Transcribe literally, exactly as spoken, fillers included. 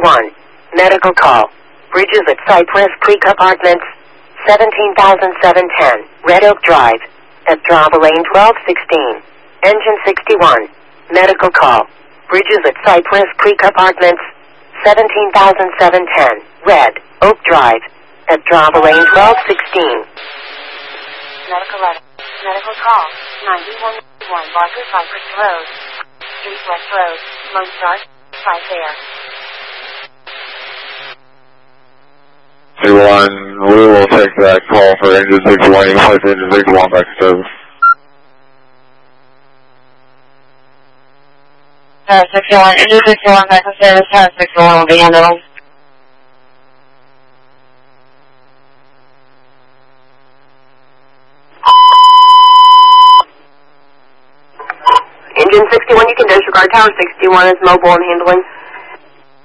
sixty-one. Medical call. Bridges at Cypress Creek Apartments, seventeen thousand seven hundred ten. Red Oak Drive. At Drava Lane twelve sixteen. Engine sixty-one. Medical call. Bridges at Cypress Creek Apartments, seventeen thousand seven hundred ten. Red Oak Drive. At Drava Lane twelve sixteen. Medical letter. Medical call. ninety-one one Barker Cypress Road. East West Road. Lone Star. Five there. sixty-one, we will take that call for engine sixty-one. You can place engine sixty-one back to service. Uh, sixty-one, engine sixty-one back to service. Uh, sixty-one will be handled. Engine sixty-one, you can disregard. Tower sixty-one is mobile and handling.